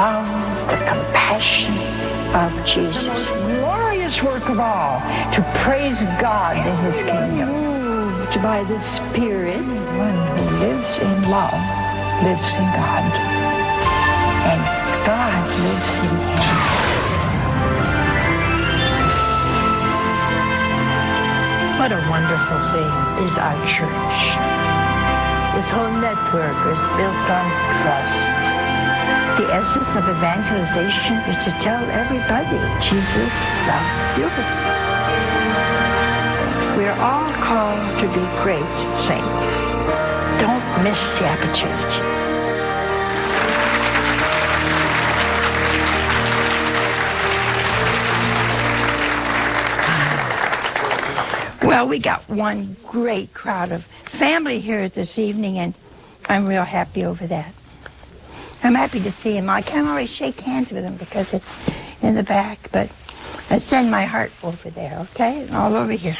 love, the compassion of Jesus. The most glorious work of all, to praise God in His kingdom. Moved by the Spirit, one who lives in love lives in God, and God lives in him. What a wonderful thing is our church. This whole network is built on trust. The essence of evangelization is to tell everybody Jesus loves you. We're all called to be great saints. Don't miss the opportunity. Well, we got one great crowd of family here this evening, and I'm real happy over that. I'm happy to see them. I can't always shake hands with them because they're in the back, but I send my heart over there, okay? All over here.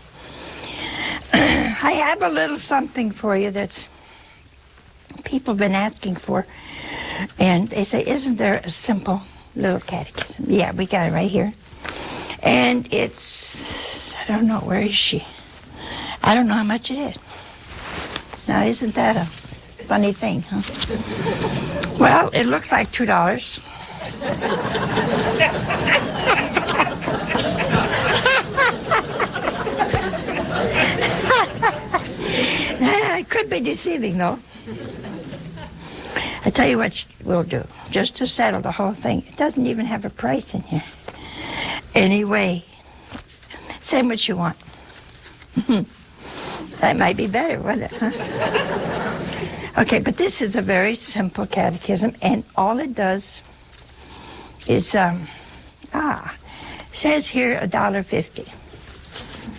I have a little something for you that's people have been asking for, and they say, isn't there a simple little catechism? Yeah, we got it right here. And it's, I don't know, where is she? I don't know how much it is. Now, isn't that a funny thing, huh? Well, it looks like $2. It could be deceiving, though. I tell you what we'll do, just to settle the whole thing. It doesn't even have a price in here. Anyway, say what you want. That might be better, wouldn't it? Huh? Okay, but this is a very simple catechism, and all it does is, says here $1.50.